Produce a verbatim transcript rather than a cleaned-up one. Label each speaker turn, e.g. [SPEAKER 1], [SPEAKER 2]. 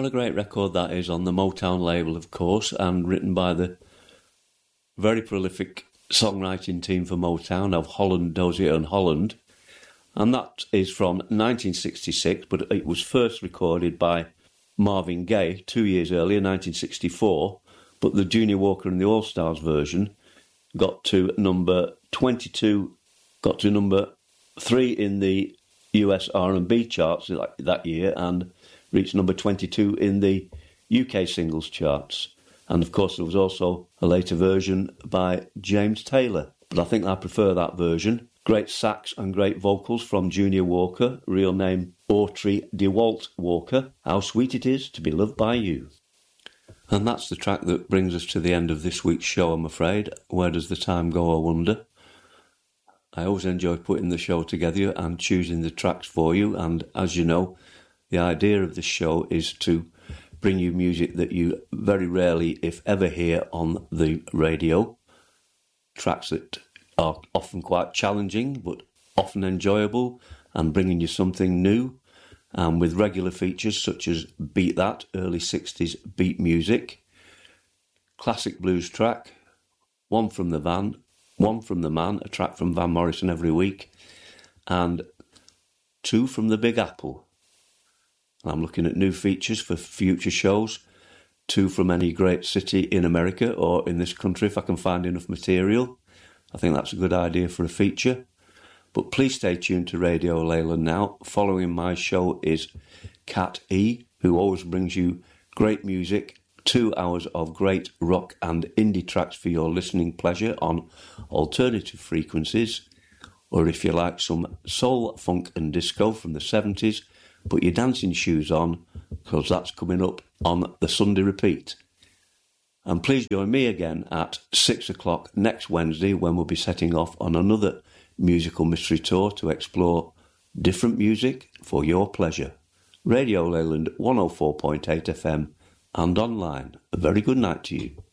[SPEAKER 1] What a great record that is, on the Motown label, of course, and written by the very prolific songwriting team for Motown of Holland, Dozier and Holland. And that is from nineteen sixty-six, but it was first recorded by Marvin Gaye two years earlier, nineteen sixty-four, but the Junior Walker and the All-Stars version got to number twenty-two, got to number three in the U S R and B charts that year, and reached number twenty-two in the U K singles charts. And of course there was also a later version by James Taylor, but I think I prefer that version. Great sax and great vocals from Junior Walker, real name Autry DeWalt Walker. How sweet it is to be loved by you. And that's the track that brings us to the end of this week's show, I'm afraid. Where does the time go, I wonder? I always enjoy putting the show together and choosing the tracks for you, and as you know, the idea of this show is to bring you music that you very rarely, if ever, hear on the radio. Tracks that are often quite challenging, but often enjoyable, and bringing you something new, and with regular features such as Beat That, early sixties beat music, classic blues track, one from the van, one from the man, a track from Van Morrison every week, and two from the Big Apple. I'm looking at new features for future shows, two from any great city in America or in this country if I can find enough material. I think that's a good idea for a feature. But please stay tuned to Radio Leyland now. Following my show is Cat E, who always brings you great music, two hours of great rock and indie tracks for your listening pleasure on alternative frequencies, or if you like some soul, funk and disco from the seventies, put your dancing shoes on, because that's coming up on the Sunday repeat. And please join me again at six o'clock next Wednesday, when we'll be setting off on another musical mystery tour to explore different music for your pleasure. Radio Leyland one oh four point eight F M and online. A very good night to you.